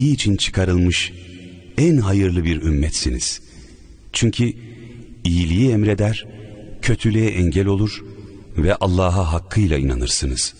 iyi için çıkarılmış en hayırlı bir ümmetsiniz. Çünkü iyiliği emreder, kötülüğe engel olur ve Allah'a hakkıyla inanırsınız.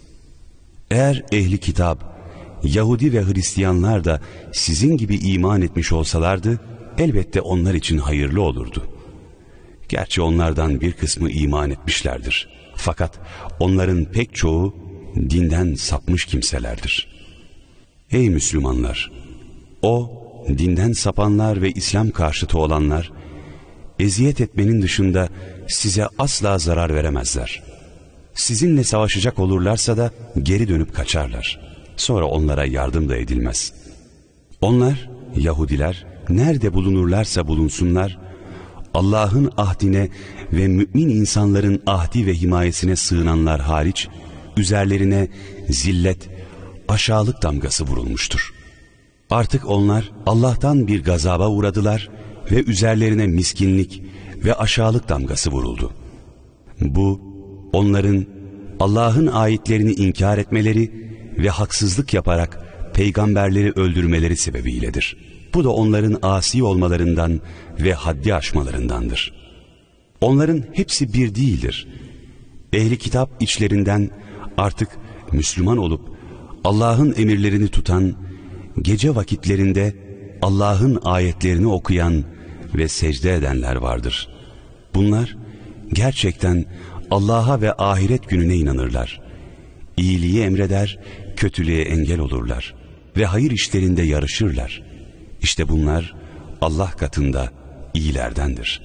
Eğer ehli kitap, Yahudi ve Hristiyanlar da sizin gibi iman etmiş olsalardı, elbette onlar için hayırlı olurdu. Gerçi onlardan bir kısmı iman etmişlerdir. Fakat onların pek çoğu dinden sapmış kimselerdir. Ey Müslümanlar! O, dinden sapanlar ve İslam karşıtı olanlar, eziyet etmenin dışında size asla zarar veremezler. Sizinle savaşacak olurlarsa da geri dönüp kaçarlar. Sonra onlara yardım da edilmez. Onlar, Yahudiler, nerede bulunurlarsa bulunsunlar, Allah'ın ahdine ve mümin insanların ahdi ve himayesine sığınanlar hariç, üzerlerine zillet, aşağılık damgası vurulmuştur. Artık onlar Allah'tan bir gazaba uğradılar ve üzerlerine miskinlik ve aşağılık damgası vuruldu. Bu, onların Allah'ın ayetlerini inkar etmeleri ve haksızlık yaparak peygamberleri öldürmeleri sebebiyledir. Bu da onların asi olmalarından ve haddi aşmalarındandır. Onların hepsi bir değildir. Ehli kitap içlerinden artık Müslüman olup Allah'ın emirlerini tutan, gece vakitlerinde Allah'ın ayetlerini okuyan ve secde edenler vardır. Bunlar gerçekten Allah'a ve ahiret gününe inanırlar. İyiliği emreder, kötülüğe engel olurlar ve hayır işlerinde yarışırlar. İşte bunlar Allah katında iyilerdendir.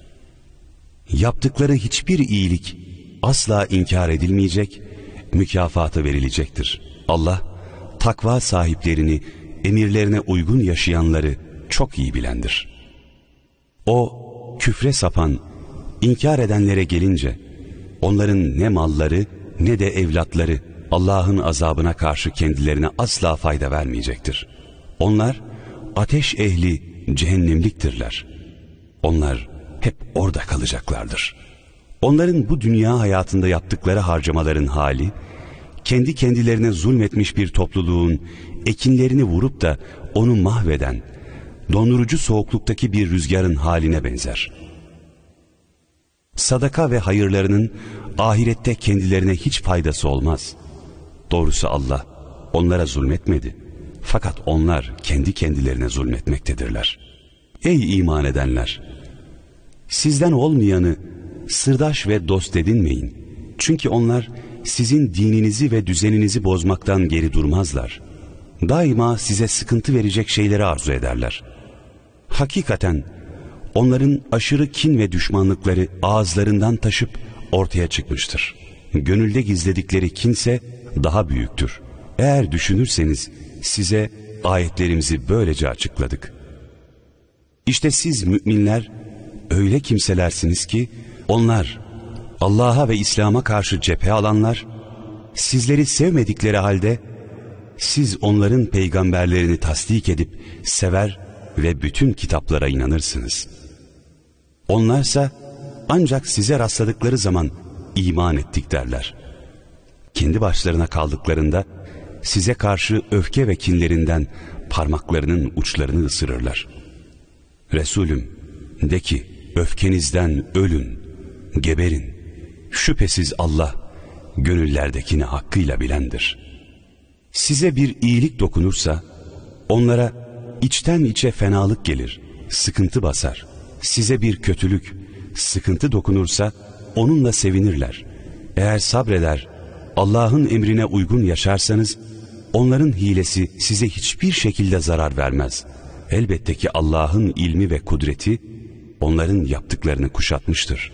Yaptıkları hiçbir iyilik asla inkar edilmeyecek, mükafatı verilecektir. Allah, takva sahiplerini, emirlerine uygun yaşayanları çok iyi bilendir. O, küfre sapan, inkar edenlere gelince, onların ne malları ne de evlatları Allah'ın azabına karşı kendilerine asla fayda vermeyecektir. Onlar, ateş ehli cehennemliktirler. Onlar hep orada kalacaklardır. Onların bu dünya hayatında yaptıkları harcamaların hali, kendi kendilerine zulmetmiş bir topluluğun ekinlerini vurup da onu mahveden, dondurucu soğukluktaki bir rüzgarın haline benzer. Sadaka ve hayırlarının ahirette kendilerine hiç faydası olmaz. Doğrusu Allah onlara zulmetmedi. Fakat onlar kendi kendilerine zulmetmektedirler. Ey iman edenler! Sizden olmayanı sırdaş ve dost edinmeyin. Çünkü onlar sizin dininizi ve düzeninizi bozmaktan geri durmazlar. Daima size sıkıntı verecek şeyleri arzu ederler. Hakikaten onların aşırı kin ve düşmanlıkları ağızlarından taşıp ortaya çıkmıştır. Gönülde gizledikleri kinse daha büyüktür. Eğer düşünürseniz size ayetlerimizi böylece açıkladık. İşte siz müminler öyle kimselersiniz ki onlar Allah'a ve İslam'a karşı cephe alanlar, sizleri sevmedikleri halde siz onların peygamberlerini tasdik edip sever ve bütün kitaplara inanırsınız. Onlarsa ancak size rastladıkları zaman iman ettik derler. Kendi başlarına kaldıklarında size karşı öfke ve kinlerinden parmaklarının uçlarını ısırırlar. Resulüm, de ki öfkenizden ölün, geberin. Şüphesiz Allah gönüllerdekini hakkıyla bilendir. Size bir iyilik dokunursa onlara içten içe fenalık gelir, sıkıntı basar. Size bir kötülük, sıkıntı dokunursa onunla sevinirler. Eğer sabreder, Allah'ın emrine uygun yaşarsanız onların hilesi size hiçbir şekilde zarar vermez. Elbette ki Allah'ın ilmi ve kudreti onların yaptıklarını kuşatmıştır.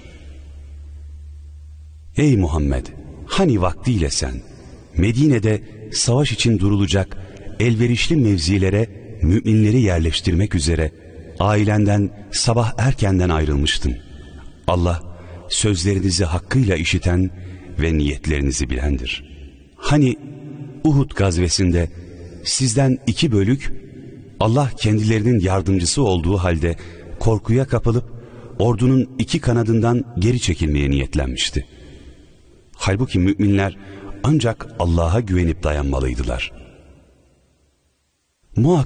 Ey Muhammed! Hani vaktiyle sen Medine'de savaş için durulacak elverişli mevzilere müminleri yerleştirmek üzere ailenden sabah erkenden ayrılmıştın. Allah sözlerinizi hakkıyla işiten ve niyetlerinizi bilendir. Hani Uhud gazvesinde sizden 2 bölük Allah kendilerinin yardımcısı olduğu halde korkuya kapılıp ordunun 2 kanadından geri çekilmeye niyetlenmişti. Halbuki müminler ancak Allah'a güvenip dayanmalıydılar. muhakkak